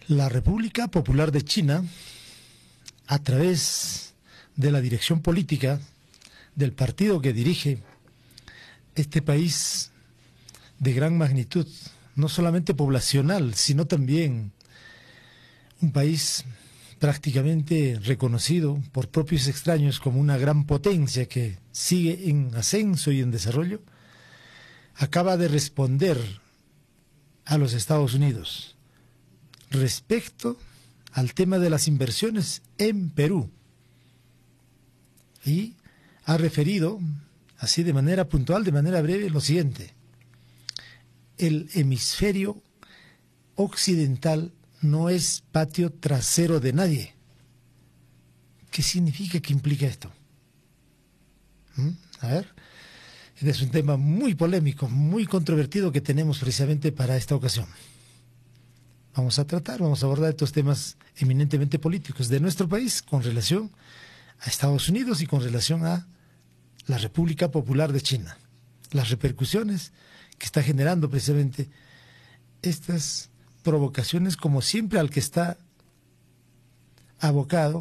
La República Popular de China, a través de la dirección política del partido que dirige este país de gran magnitud, no solamente poblacional, sino también un país prácticamente reconocido por propios extraños como una gran potencia que sigue en ascenso y en desarrollo, acaba de responder a los Estados Unidos respecto al tema de las inversiones en Perú, y ha referido así de manera puntual, de manera breve, lo siguiente: el hemisferio occidental no es patio trasero de nadie. ¿Qué significa, qué implica esto? A ver, este es un tema muy polémico, muy controvertido que tenemos precisamente para esta ocasión. Vamos a abordar estos temas eminentemente políticos de nuestro país con relación a Estados Unidos y con relación a la República Popular de China. Las repercusiones que está generando precisamente estas provocaciones, como siempre, al que está abocado